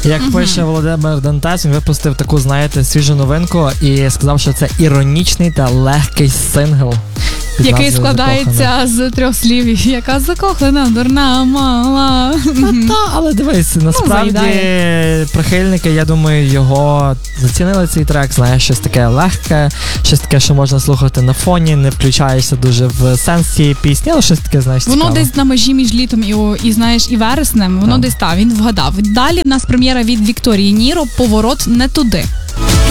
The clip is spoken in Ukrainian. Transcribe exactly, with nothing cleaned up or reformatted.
Як mm-hmm. пише Володимир Дантес, він випустив таку, знаєте, свіжу новинку і сказав, що це іронічний та легкий сингл. Який складається закохана. з трьох слів. Яка закохана, дурна, мала. Ну, та, але дивись, насправді ну, прихильники, я думаю, його зацінили цей трек, знаєш, щось таке легке, щось таке, що можна слухати на фоні, не включаєшся дуже в сенс цієї пісні, але щось таке, знаєш, воно цікаве. Десь на межі між літом і, і знаєш, і вереснем, воно так. десь так, він вгадав. Далі в нас прем'єра від Вікторії Ніро «Поворот не туди».